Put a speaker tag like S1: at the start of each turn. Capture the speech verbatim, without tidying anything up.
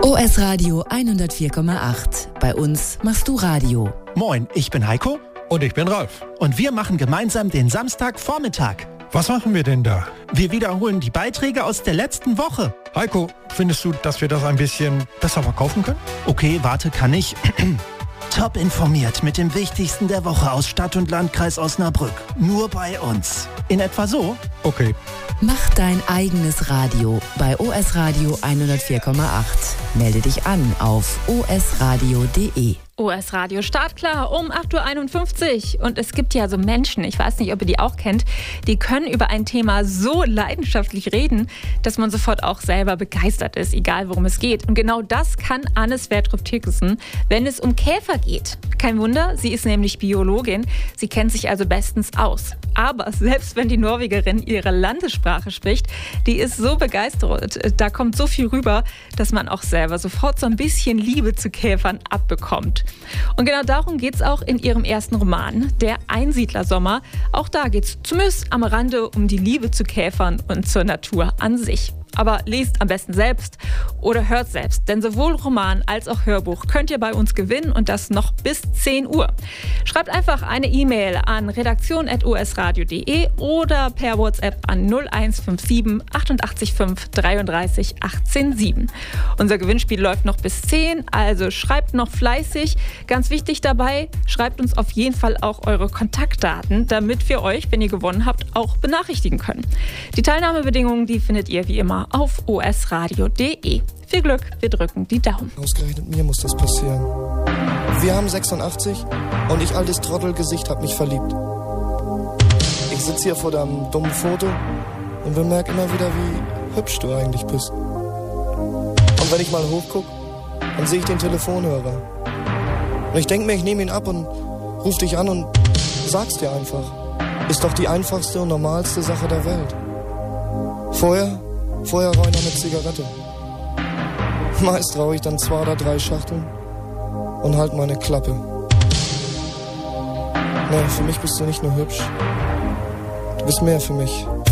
S1: O S Radio hundertvier Komma acht. Bei uns machst du Radio.
S2: Moin, ich bin Heiko.
S3: Und ich bin Ralf.
S2: Und wir machen gemeinsam den Samstagvormittag.
S3: Was machen wir denn da?
S2: Wir wiederholen die Beiträge aus der letzten Woche.
S3: Heiko, findest du, dass wir das ein bisschen besser verkaufen können?
S2: Okay, warte, kann ich. Top informiert mit dem Wichtigsten der Woche aus Stadt und Landkreis Osnabrück. Nur bei uns. In etwa so?
S3: Okay.
S1: Mach dein eigenes Radio bei O S Radio hundertvier Komma acht. Melde dich an auf o s radio punkt d e.
S4: O S Radio startklar um acht Uhr einundfünfzig. Und es gibt ja so Menschen, ich weiß nicht, ob ihr die auch kennt, die können über ein Thema so leidenschaftlich reden, dass man sofort auch selber begeistert ist, egal worum es geht. Und genau das kann Anne Sverdrup-Thygeson, wenn es um Käfer geht. Kein Wunder, sie ist nämlich Biologin, sie kennt sich also bestens aus. Aber selbst wenn die Norwegerin ihre Landessprache spricht, die ist so begeistert, da kommt so viel rüber, dass man auch selber sofort so ein bisschen Liebe zu Käfern abbekommt. Und genau darum geht es auch in ihrem ersten Roman, Der Einsiedlersommer. Auch da geht es zumindest am Rande um die Liebe zu Käfern und zur Natur an sich. Aber lest am besten selbst oder hört selbst, denn sowohl Roman als auch Hörbuch könnt ihr bei uns gewinnen und das noch bis zehn Uhr. Schreibt einfach eine E-Mail an redaktion at o s radio punkt d e oder per WhatsApp an null eins fünf sieben achtundachtzig fünf dreiunddreißig achtzehn sieben. Unser Gewinnspiel läuft noch bis zehn, also schreibt noch fleißig. Ganz wichtig dabei, schreibt uns auf jeden Fall auch eure Kontaktdaten, damit wir euch, wenn ihr gewonnen habt, auch benachrichtigen können. Die Teilnahmebedingungen, die findet ihr wie immer auf o s radio punkt d e. Viel Glück, wir drücken die Daumen.
S5: Ausgerechnet mir muss das passieren. Wir haben sechsundachtzig und ich, altes Trottelgesicht, hab mich verliebt. Ich sitze hier vor deinem dummen Foto und bemerke immer wieder, wie hübsch du eigentlich bist. Und wenn ich mal hochguck, dann sehe ich den Telefonhörer. Und ich denke mir, ich nehme ihn ab und ruf dich an und sag's dir einfach. Ist doch die einfachste und normalste Sache der Welt. Vorher, vorher rauche ich noch eine Zigarette. Meist rauche ich dann zwei oder drei Schachteln und halt meine Klappe. Nee, für mich bist du nicht nur hübsch. Du bist mehr für mich.